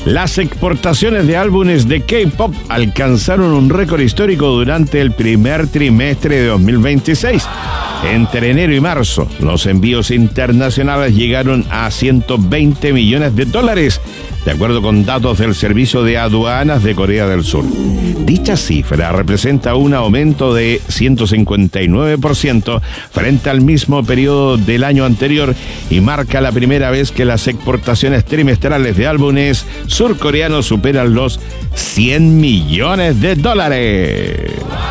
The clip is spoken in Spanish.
Las exportaciones de álbumes de K-pop alcanzaron un récord histórico durante el primer trimestre de 2026. Entre enero y marzo, los envíos internacionales llegaron a $120 millones, de acuerdo con datos del Servicio de Aduanas de Corea del Sur. Dicha cifra representa un aumento de 159% frente al mismo periodo del año anterior y marca la primera vez que las exportaciones trimestrales de álbumes surcoreanos superan los $100 millones.